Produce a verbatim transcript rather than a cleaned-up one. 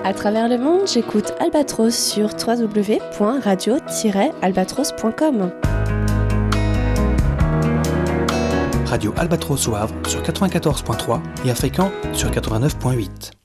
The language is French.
À travers le monde, j'écoute Albatros sur w w w point radio tiret albatros point com. Radio Albatros au Havre sur quatre-vingt-quatorze point trois et à Fécamp sur quatre-vingt-neuf point huit.